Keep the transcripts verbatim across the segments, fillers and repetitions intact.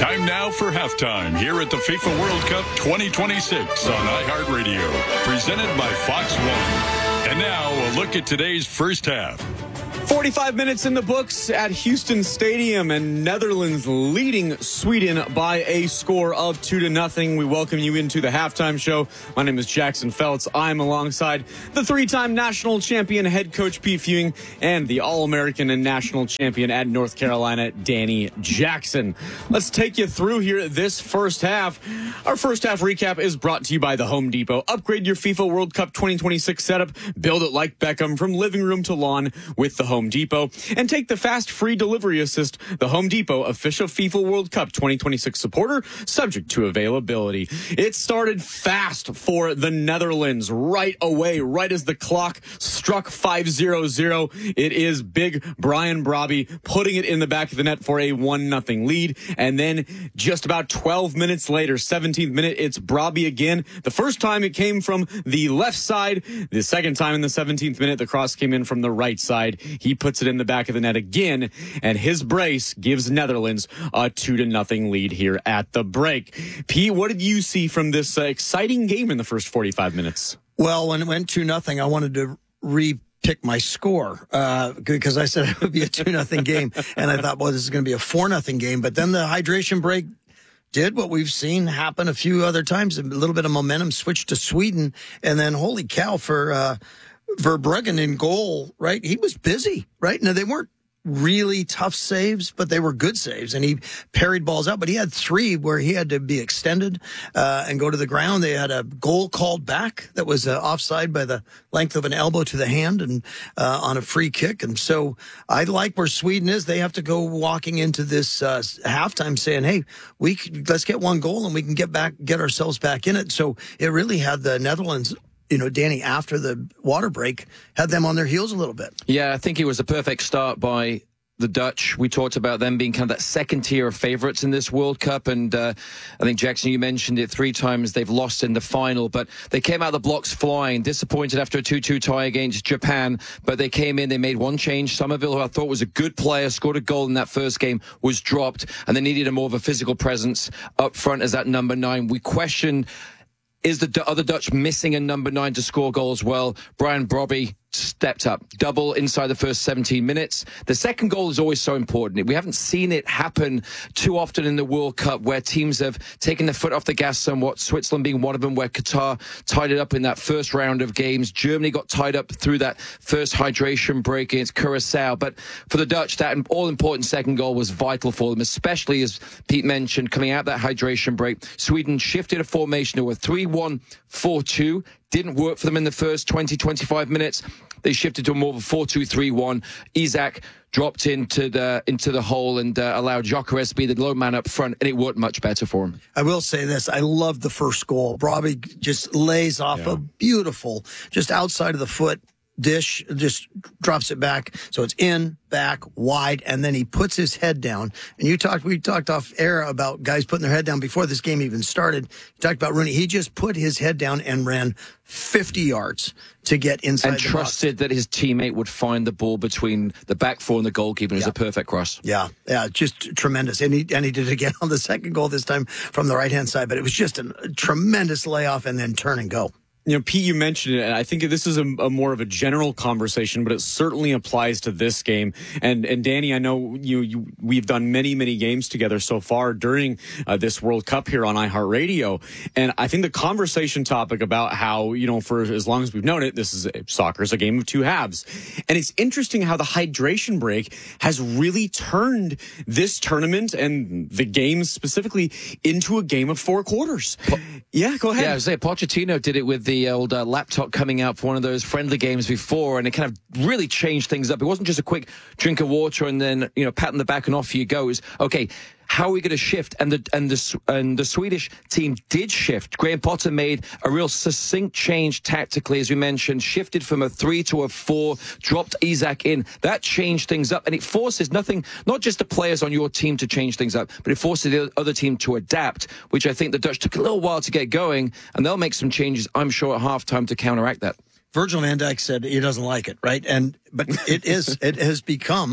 Time now for halftime here at the FIFA World Cup twenty twenty-six on iHeartRadio, presented by Fox One. And now a look at today's first half. forty-five minutes in the books at Houston Stadium, and Netherlands leading Sweden by a score of two to nothing. We welcome you into the halftime show. My name is Jackson Feltz. I'm alongside the three-time national champion head coach Pete Fewing and the All-American and national champion at North Carolina, Danny Jackson. Let's take you through here this first half. Our first half recap is brought to you by the Home Depot. Upgrade your FIFA World Cup twenty twenty-six setup. Build it like Beckham from living room to lawn with the Home Depot, and take the fast free delivery assist. The Home Depot official FIFA World Cup twenty twenty-six supporter, subject to availability. It started fast for the Netherlands right away, right as the clock struck five zero zero. It is big Brian Brobby putting it in the back of the net for a one nothing lead, and then just about twelve minutes later, seventeenth minute, it's Brobby again. The first time it came from the left side. The second time in the seventeenth minute, the cross came in from the right side. He puts it in the back of the net again, and his brace gives Netherlands a two to nothing lead here at the break. Pete, what did you see from this uh, exciting game in the first forty-five minutes? Well, when it went two nothing, I wanted to re-pick my score uh, because I said it would be a two nothing game, and I thought, well, this is going to be a four nothing game. But then the hydration break did what we've seen happen a few other times. A little bit of momentum switched to Sweden, and then holy cow for uh, Verbruggen in goal, right? He was busy, right? Now, they weren't really tough saves, but they were good saves, and he parried balls out. But he had three where he had to be extended uh, and go to the ground. They had a goal called back that was uh, offside by the length of an elbow to the hand and uh, on a free kick. And so I like where Sweden is. They have to go walking into this uh, halftime saying, hey, we can, let's get one goal and we can get back, get ourselves back in it. So it really had the Netherlands, you know, Danny, after the water break, had them on their heels a little bit. Yeah, I think it was a perfect start by the Dutch. We talked about them being kind of that second tier of favorites in this World Cup. And uh, I think, Jackson, you mentioned it three times they've lost in the final. But they came out of the blocks flying, disappointed after a two two tie against Japan. But they came in, they made one change. Somerville, who I thought was a good player, scored a goal in that first game, was dropped. And they needed a more of a physical presence up front as that number nine. We questioned, is the other Dutch missing a number nine to score goals? Well, Brian Brobby stepped up, double inside the first seventeen minutes. The second goal is always so important. We haven't seen it happen too often in the World Cup where teams have taken their foot off the gas somewhat, Switzerland being one of them, where Qatar tied it up in that first round of games. Germany got tied up through that first hydration break against Curacao. But for the Dutch, that all-important second goal was vital for them, especially, as Pete mentioned, coming out that hydration break. Sweden shifted a formation to a three one four two. Didn't work for them in the first twenty, twenty-five minutes. They shifted to a more of a four two three one. Isak dropped into the into the hole and uh, allowed Gyökeres to be the low man up front, and it worked much better for him. I will say this. I love the first goal. Brobby just lays off yeah. a beautiful, just outside of the foot dish, just drops it back. So it's in, back, wide, and then he puts his head down. And you talked, we talked off air about guys putting their head down before this game even started. You talked about Rooney. He just put his head down and ran fifty yards to get inside and the trusted box. That his teammate would find the ball between the back four and the goalkeeper. It was yeah. a perfect cross. Yeah, yeah, just tremendous. And he, and he did it again on the second goal, this time from the right-hand side. But it was just a tremendous layoff and then turn and go. You know, Pete, you mentioned it, and I think this is a, a more of a general conversation, but it certainly applies to this game. And and Danny, I know you, you we've done many, many games together so far during uh, this World Cup here on iHeartRadio. And I think the conversation topic about how, you know, for as long as we've known it, this is soccer is a game of two halves. And it's interesting how the hydration break has really turned this tournament and the games specifically into a game of four quarters. Po- yeah, go ahead. Yeah, I was saying, Pochettino did it with the old uh, laptop coming out for one of those friendly games before, and it kind of really changed things up. It wasn't just a quick drink of water and then, you know, pat on the back and off you go. It was, okay, how are we going to shift? And the and the and the Swedish team did shift. Graham Potter made a real succinct change tactically, as we mentioned, shifted from a three to a four, dropped Isak in. That changed things up, and it forces nothing, not just the players on your team to change things up, but it forces the other team to adapt, which I think the Dutch took a little while to get going, and they'll make some changes, I'm sure, at halftime to counteract that. Virgil van Dijk said he doesn't like it, right? And but it is it has become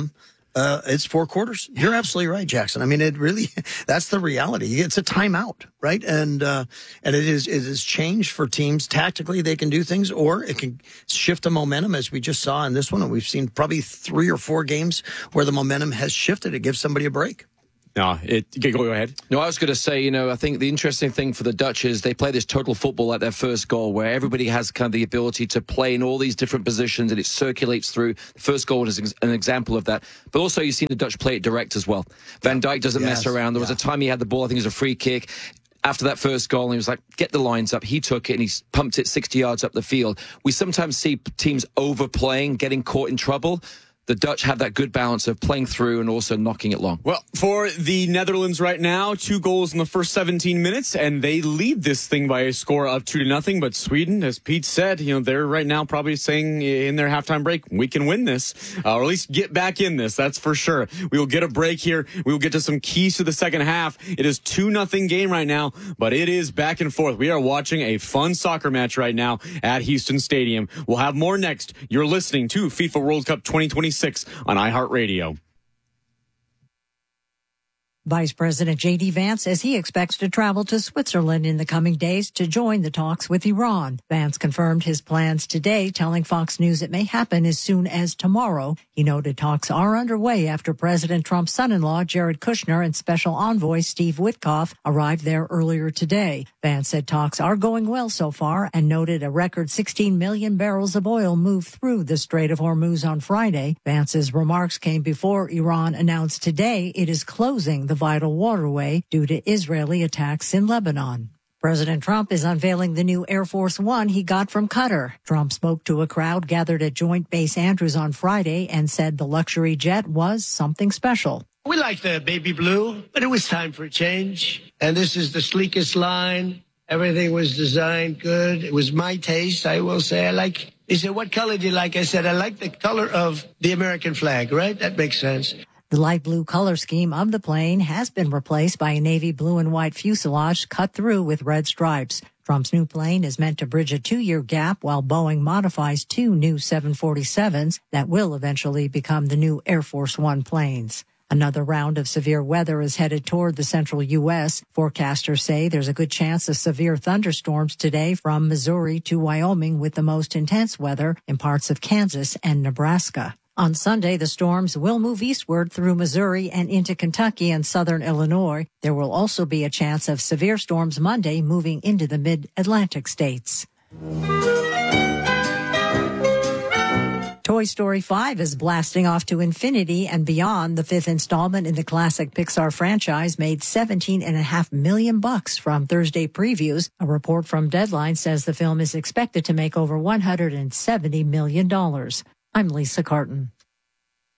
Uh, it's four quarters. You're absolutely right, Jackson. I mean, it really, that's the reality. It's a timeout, right? And, uh, and it is, it is changed for teams. Tactically, they can do things, or it can shift the momentum, as we just saw in this one. And we've seen probably three or four games where the momentum has shifted. It gives somebody a break. No, it, go ahead. No, I was going to say, you know, I think the interesting thing for the Dutch is they play this total football at their first goal, where everybody has kind of the ability to play in all these different positions and it circulates through. The first goal is an example of that. But also you've seen the Dutch play it direct as well. Van Dijk doesn't yes, mess around. There yeah. was a time he had the ball, I think it was a free kick. After that first goal, and he was like, get the lines up. He took it and he pumped it sixty yards up the field. We sometimes see teams overplaying, getting caught in trouble. The Dutch have that good balance of playing through and also knocking it long. Well, for the Netherlands right now, two goals in the first seventeen minutes, and they lead this thing by a score of two to nothing. But Sweden, as Pete said, you know, they're right now probably saying in their halftime break, we can win this, uh, or at least get back in this. That's for sure. We will get a break here. We will get to some keys to the second half. It is two nothing game right now, but it is back and forth. We are watching a fun soccer match right now at Houston Stadium. We'll have more next. You're listening to FIFA World Cup twenty twenty-six on iHeartRadio. Vice President J D. Vance says he expects to travel to Switzerland in the coming days to join the talks with Iran. Vance confirmed his plans today, telling Fox News it may happen as soon as tomorrow. He noted talks are underway after President Trump's son-in-law, Jared Kushner, and Special Envoy Steve Witkoff arrived there earlier today. Vance said talks are going well so far and noted a record sixteen million barrels of oil moved through the Strait of Hormuz on Friday. Vance's remarks came before Iran announced today it is closing the vital waterway due to Israeli attacks in Lebanon. President Trump is unveiling the new Air Force One he got from Qatar. Trump spoke to a crowd gathered at Joint Base Andrews on Friday and said the luxury jet was something special. We like the baby blue, but it was time for a change. And this is the sleekest line. Everything was designed good. It was my taste, I will say. I like, he said, what color do you like? I said, I like the color of the American flag, right? That makes sense. The light blue color scheme of the plane has been replaced by a navy blue and white fuselage cut through with red stripes. Trump's new plane is meant to bridge a two-year gap while Boeing modifies two new seven forty-sevens that will eventually become the new Air Force One planes. Another round of severe weather is headed toward the central U S. Forecasters say there's a good chance of severe thunderstorms today from Missouri to Wyoming, with the most intense weather in parts of Kansas and Nebraska. On Sunday, the storms will move eastward through Missouri and into Kentucky and southern Illinois. There will also be a chance of severe storms Monday, moving into the mid-Atlantic states. Toy Story five is blasting off to infinity and beyond. The fifth installment in the classic Pixar franchise made seventeen and a half million bucks from Thursday previews. A report from Deadline says the film is expected to make over one hundred seventy million dollars. I'm Lisa Carton.